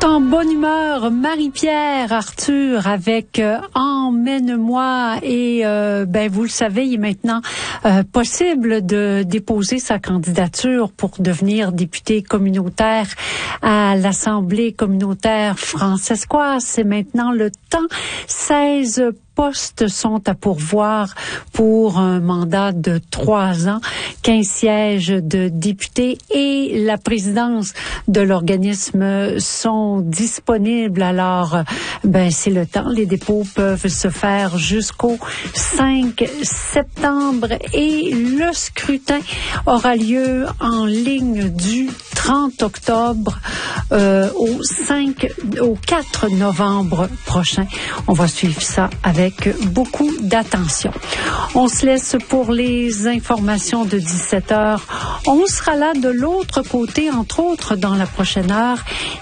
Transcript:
En bonne humeur, Marie-Pierre Arthur avec Emmène-moi et vous le savez, il est maintenant possible de déposer sa candidature pour devenir député communautaire à l'Assemblée communautaire francescoise. C'est maintenant le temps. 16 postes sont à pourvoir pour un mandat de 3 ans, 15 sièges de députés et la présidence de l'organisme sont disponibles. Alors, c'est le temps. Les dépôts peuvent se faire jusqu'au 5 septembre et le scrutin aura lieu en ligne du 30 octobre au 4 novembre prochain. On va suivre ça avec beaucoup d'attention. On se laisse pour les informations de 17h. On sera là de l'autre côté, entre autres, dans la prochaine heure.